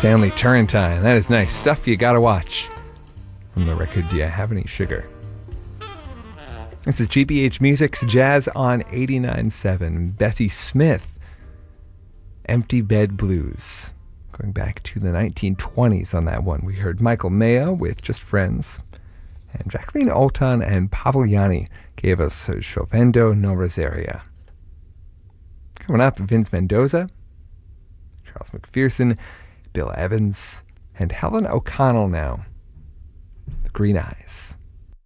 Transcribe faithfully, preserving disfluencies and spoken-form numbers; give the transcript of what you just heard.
Stanley Turrentine. That is nice stuff you gotta watch. From the record, Do You Have Any Sugar? This is G B H Music's Jazz on eighty-nine point seven. Bessie Smith, Empty Bed Blues. Going back to the nineteen twenties on that one. We heard Michael Mayo with Just Friends. And Jacqueline Olton and Pavel gave us Chovendo no Rosaria. Coming up, Vince Mendoza, Charles McPherson, Bill Evans, and Helen O'Connell now. The Green Eyes.